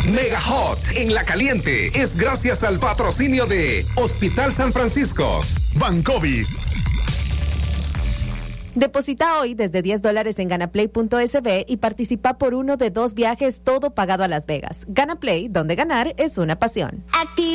Mega Hot en La Caliente es gracias al patrocinio de Hospital San Francisco, Bancovi. Deposita hoy desde $10 en ganaplay.sb y participa por uno de 2 viajes, todo pagado a Las Vegas. Ganaplay, donde ganar es una pasión.